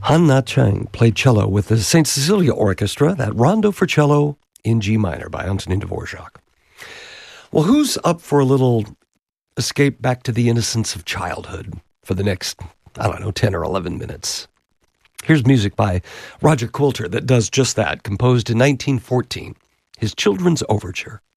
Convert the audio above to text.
Han Na Chang played cello with the St. Cecilia Orchestra, that Rondo for Cello in G minor by Antonin Dvorak. Well, who's up for a little escape back to the innocence of childhood for the next, 10 or 11 minutes? Here's music by Roger Quilter that does just that, composed in 1914, his Children's Overture.